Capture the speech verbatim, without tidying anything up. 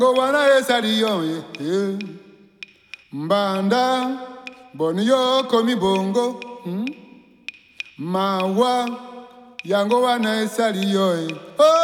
Go wana esaliyo ye mbanda boniyo komi bongo hmm? Mawa yango wana esaliyo ye oh